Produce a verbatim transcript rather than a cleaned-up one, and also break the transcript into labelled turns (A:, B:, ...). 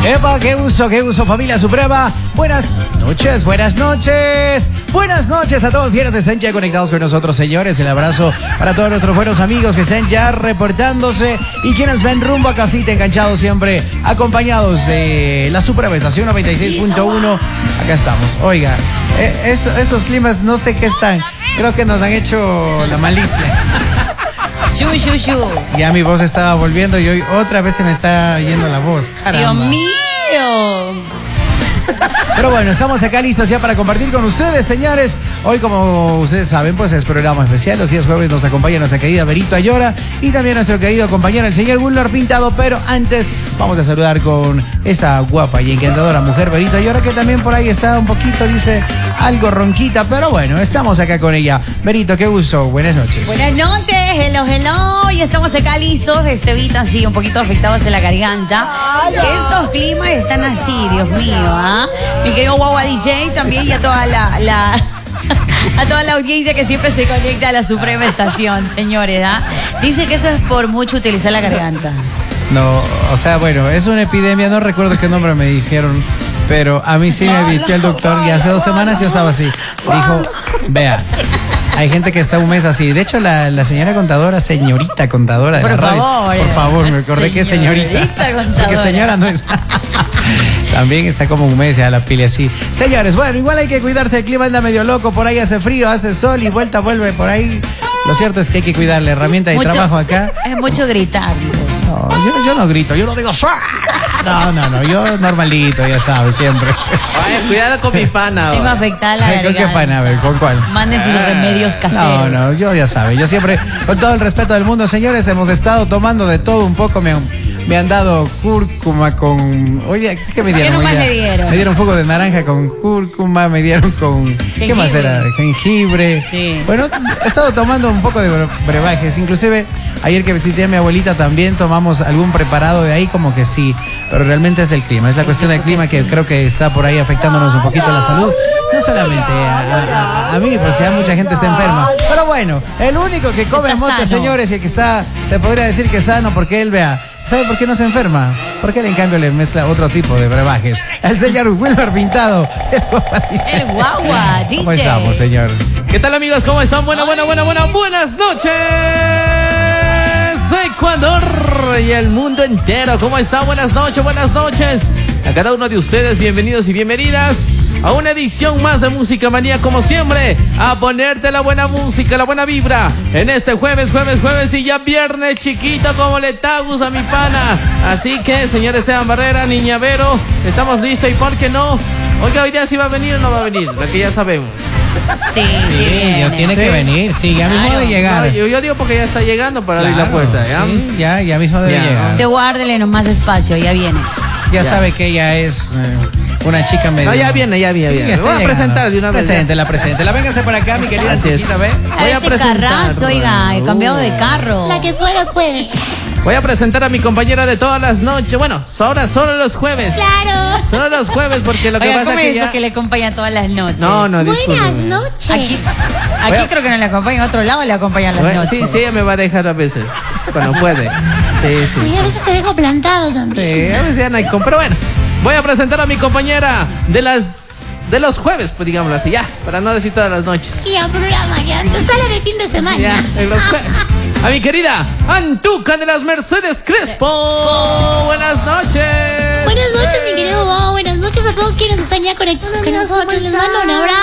A: Epa, qué uso, qué uso, familia suprema. Buenas noches, buenas noches. Buenas noches a todos quienes estén ya conectados con nosotros, señores. El abrazo para todos nuestros buenos amigos que estén ya reportándose y quienes ven rumbo a casita, enganchados siempre, acompañados de la Suprema Estación noventa y seis punto uno. Acá estamos. Oiga, eh, esto, estos climas no sé qué están. Creo que nos han hecho la malicia.
B: Shu, shu, shu.
A: Ya mi voz estaba volviendo y hoy otra vez se me está yendo la voz. Caramba.
B: Dios mío.
A: Pero bueno, estamos acá listos ya para compartir con ustedes, señores. Hoy, como ustedes saben, pues es programa especial. Los días jueves nos acompaña nuestra querida Verito Ayora y también nuestro querido compañero, el señor Wilmer Pintado. Pero antes, vamos a saludar con esta guapa y encantadora mujer, Verito Ayora, que también por ahí está un poquito, dice, algo ronquita. Pero bueno, estamos acá con ella. Verito, qué gusto. Buenas noches.
B: Buenas noches, hello, hello. Y estamos acá listos. Este Vita así, un poquito afectados en la garganta. Estos climas están así, Dios mío, ¿ah? Mi querido Guagua D J también y a toda la, la a toda la audiencia que siempre se conecta a la Suprema Estación, señores, ¿ah? Dice que eso es por mucho utilizar la garganta.
A: No, o sea, bueno, es una epidemia, no recuerdo qué nombre me dijeron, pero a mí sí me advirtió el doctor y hace dos semanas yo estaba así. Dijo, vea, hay gente que está un mes así. De hecho, la, la señora contadora, señorita contadora de
B: por
A: la radio.
B: Favor,
A: por favor, me acordé que es señorita. Porque señora no es. También está como un mes a la pila así. Señores, bueno, igual hay que cuidarse. El clima anda medio loco. Por ahí hace frío, hace sol y vuelta vuelve por ahí. Lo cierto es que hay que cuidar la herramienta de
B: mucho,
A: trabajo acá.
B: Es mucho gritar, dices.
A: No, yo, yo no grito, yo no digo. No, no, no, yo normalito, ya sabes, siempre.
C: Ay, cuidado con mi pana.
B: Tengo afectada la garganta.
A: ¿Con qué pana? A ver, ¿con cuál?
B: Manden sus
C: Ah.
B: remedios caseros.
A: No, no, yo ya sabe, yo siempre, con todo el respeto del mundo, señores, hemos estado tomando de todo un poco, me han, me han dado cúrcuma con... Oye, ¿qué me dieron?
B: ¿Qué nomás
A: Oye,
B: le dieron?
A: Me dieron un poco de naranja con cúrcuma, me dieron con...
B: Jengibre.
A: ¿Qué más era? Jengibre.
B: Sí.
A: Bueno, he estado tomando un poco de bre- brebajes, inclusive ayer que visité a mi abuelita también tomamos algún preparado de ahí, como que sí, pero realmente es el clima, es la cuestión del clima que creo que está por ahí afectándonos un poquito la salud, no solamente a, a- a- a mí, pues ya mucha gente está enferma, pero bueno, el único que come
B: Está
A: mote,
B: sano.
A: señores, y el que está, se podría decir que es sano, porque él, vea, ¿sabe por qué no se enferma? Porque él en cambio le mezcla otro tipo de brebajes. El señor Wilmer Pintado.
B: El Guagua, D J.
A: ¿Cómo estamos, señor?
C: ¿Qué tal, amigos? ¿Cómo están? Buena, buena, buena, buena. Buenas noches, Ecuador y el mundo entero. ¿Cómo están? Buenas noches, buenas noches. A cada uno de ustedes, bienvenidos y bienvenidas a una edición más de Música Manía, como siempre, a ponerte la buena música, la buena vibra, en este jueves, jueves, jueves y ya viernes chiquito como le tagus a mi pana. Así que, señor Esteban Barrera, Niña Vero, estamos listos y por qué no. Oiga, hoy día sí va a venir o no va a venir, la que ya sabemos.
B: Sí, sí,
A: Sí,
B: viene.
A: ya tiene que
C: Sí.
A: venir, sí, ya mismo
B: Claro.
A: de llegar.
C: No, yo, yo digo porque ya está llegando para abrir la
A: Claro,
C: puerta, ¿ya?
A: sí, ya, ya mismo debe
C: Ya.
A: llegar.
B: Usted guárdele nomás espacio, ya viene.
A: Ya,
C: Ya.
A: sabe que ella es eh, una chica medio...
C: No, ya viene, ya viene,
A: Sí,
C: ya viene.
A: ya está
C: Voy a
A: llegando.
C: presentar de una vez, ya.
A: Preséntela, preséntela. Véngase por acá, mi querida
C: Así es.
A: chiquita, ¿ve?
C: Voy a
B: Ese
C: presentar.
B: carrazo, oiga, he cambiado de carro.
D: La que puede, puede.
C: Voy a presentar a mi compañera de todas las noches. Bueno, ahora solo los jueves.
D: Claro.
C: Solo los jueves, porque lo que
B: Oiga,
C: pasa
B: ¿cómo
C: es que
B: es eso
C: ya...
B: que le acompaña todas las noches?
C: No, no,
D: Buenas
C: discúlpeme.
D: noches.
B: Aquí, aquí
C: Voy a-
B: creo que no le acompaña, en otro lado le acompañan las
C: Bueno,
B: noches.
C: sí, sí, ella me va a dejar a veces. Cuando puede. Sí, sí.
D: Y a veces te dejo plantado también.
C: Sí, a veces ya no hay con- Pero bueno, voy a presentar a mi compañera de las... De los jueves, pues digámoslo así, ya. Para no decir todas las noches.
D: Y el programa ya no sale de fin de semana.
C: Ya, en los jueves. A mi querida Antuca de las Mercedes Crespo. Buenas noches.
D: Buenas noches, mi querido Bob. Buenas noches a todos quienes están ya conectados con nosotros. Les mando un abrazo.